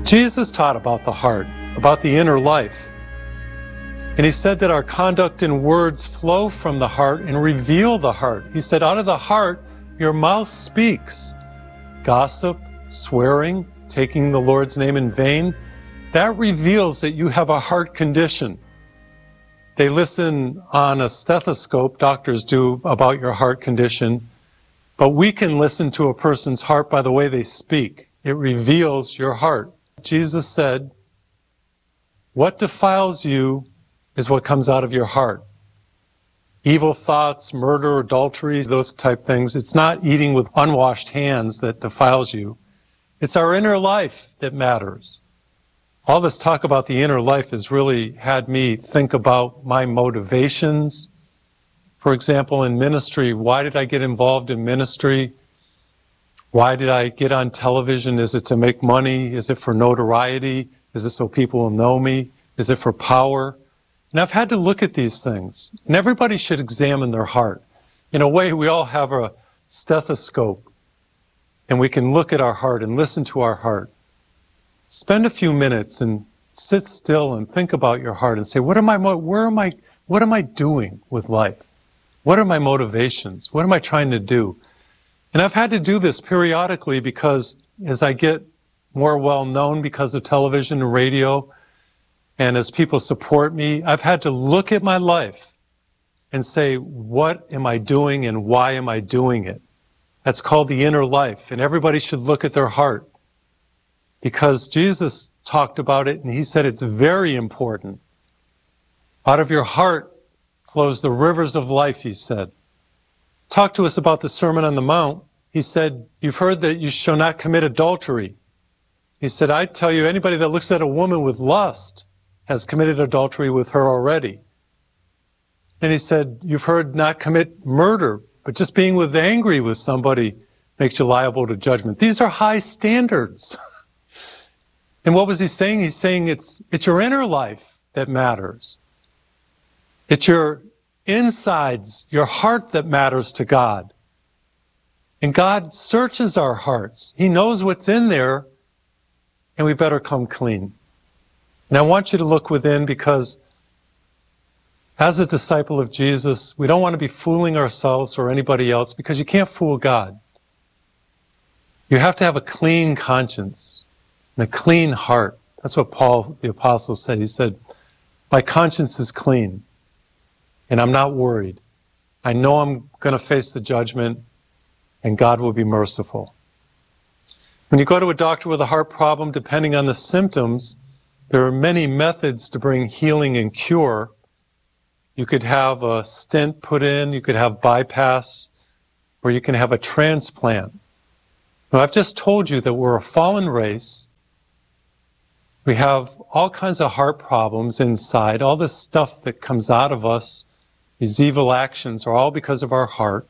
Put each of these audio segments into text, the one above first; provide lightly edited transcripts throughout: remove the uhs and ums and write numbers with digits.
Jesus taught about the heart, about the inner life. And he said that our conduct and words flow from the heart and reveal the heart. He said, out of the heart, your mouth speaks. Gossip, swearing, taking the Lord's name in vain, that reveals that you have a heart condition. They listen on a stethoscope, doctors do, about your heart condition, but we can listen to a person's heart by the way they speak. It reveals your heart. Jesus said, what defiles you is what comes out of your heart. Evil thoughts, murder, adultery, those type things. It's not eating with unwashed hands that defiles you. It's our inner life that matters. All this talk about the inner life has really had me think about my motivations. For example, in ministry, why did I get involved in ministry? Why did I get on television? Is it to make money? Is it for notoriety? Is it so people will know me? Is it for power? And I've had to look at these things. And everybody should examine their heart. In a way, we all have a stethoscope. And we can look at our heart and listen to our heart. Spend a few minutes and sit still and think about your heart and say, what am I doing with life? What are my motivations? What am I trying to do? And I've had to do this periodically because as I get more well-known because of television and radio, and as people support me, I've had to look at my life and say, what am I doing and why am I doing it? That's called the inner life. And everybody should look at their heart because Jesus talked about it and he said it's very important. Out of your heart flows the rivers of life, he said. Talk to us about the Sermon on the Mount. He said, you've heard that you shall not commit adultery. He said, I tell you, anybody that looks at a woman with lust has committed adultery with her already. And he said, you've heard not commit murder, but just being angry with somebody makes you liable to judgment. These are high standards. And what was he saying? He's saying it's your inner life that matters. It's your insides, your heart that matters to God. And God searches our hearts. He knows what's in there, and we better come clean. And I want you to look within because as a disciple of Jesus, we don't want to be fooling ourselves or anybody else because you can't fool God. You have to have a clean conscience and a clean heart. That's what Paul the Apostle said. He said, my conscience is clean and I'm not worried. I know I'm going to face the judgment and God will be merciful. When you go to a doctor with a heart problem, depending on the symptoms, there are many methods to bring healing and cure. You could have a stent put in, you could have bypass, or you can have a transplant. Now, I've just told you that we're a fallen race. We have all kinds of heart problems inside. All this stuff that comes out of us, these evil actions, are all because of our heart.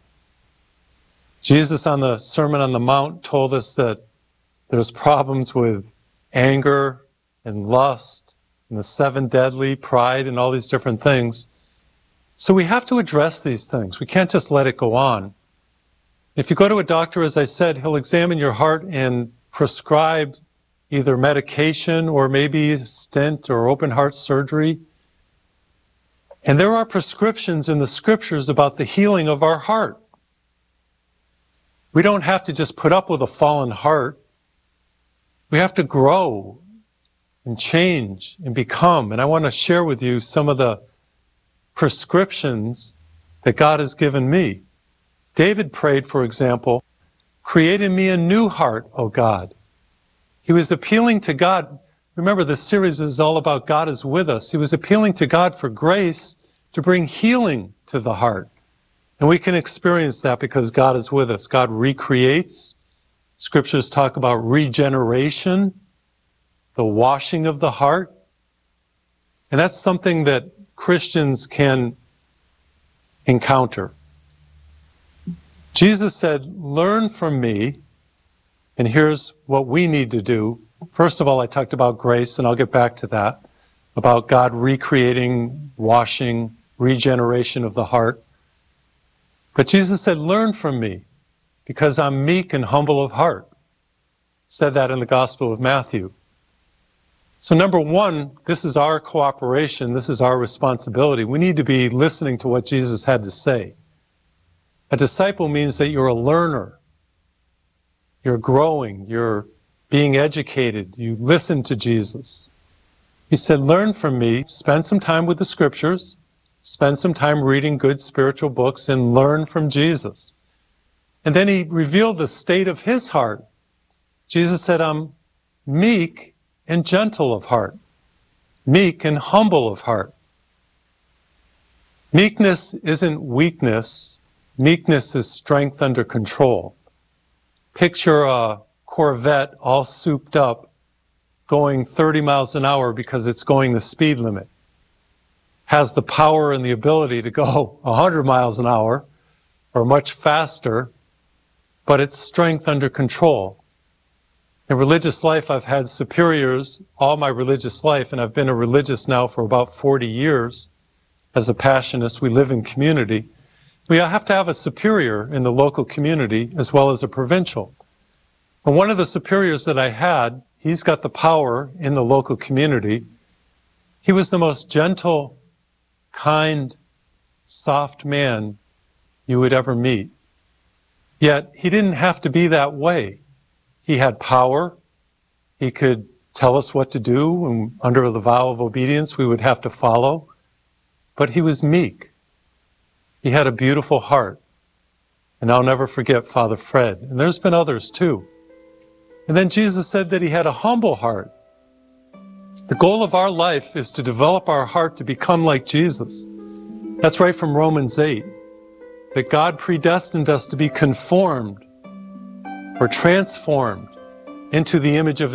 Jesus on the Sermon on the Mount told us that there's problems with anger and lust and the 7 deadly, pride, and all these different things. So we have to address these things. We can't just let it go on. If you go to a doctor, as I said, he'll examine your heart and prescribe either medication or maybe a stent or open heart surgery. And there are prescriptions in the scriptures about the healing of our heart. We don't have to just put up with a fallen heart. We have to grow and change and become. And I want to share with you some of the prescriptions that God has given me. David prayed, for example, create in me a new heart, O God. He was appealing to God. Remember, this series is all about God is with us. He was appealing to God for grace to bring healing to the heart. And we can experience that because God is with us. God recreates. Scriptures talk about regeneration, the washing of the heart. And that's something that Christians can encounter. Jesus said, learn from me. And here's what we need to do. First of all, I talked about grace, and I'll get back to that, about God recreating, washing, regeneration of the heart. But Jesus said, learn from me, because I'm meek and humble of heart. Said that in the Gospel of Matthew. So number one, this is our cooperation. This is our responsibility. We need to be listening to what Jesus had to say. A disciple means that you're a learner. You're growing. You're being educated. You listen to Jesus. He said, learn from me. Spend some time with the scriptures. Spend some time reading good spiritual books and learn from Jesus. And then he revealed the state of his heart. Jesus said, I'm meek and gentle of heart, meek and humble of heart. Meekness isn't weakness. Meekness is strength under control. Picture a Corvette all souped up going 30 miles an hour because it's going the speed limit. Has the power and the ability to go 100 miles an hour or much faster, but it's strength under control. In religious life, I've had superiors all my religious life, and I've been a religious now for about 40 years. As a Passionist, we live in community. We have to have a superior in the local community as well as a provincial. And one of the superiors that I had, he's got the power in the local community. He was the most gentle, kind, soft man you would ever meet. Yet he didn't have to be that way. He had power. He could tell us what to do, and under the vow of obedience we would have to follow. But he was meek. He had a beautiful heart. And I'll never forget Father Fred. And there's been others too. And then Jesus said that he had a humble heart. The goal of our life is to develop our heart to become like Jesus. That's right from Romans 8. That God predestined us to be conformed or transformed into the image of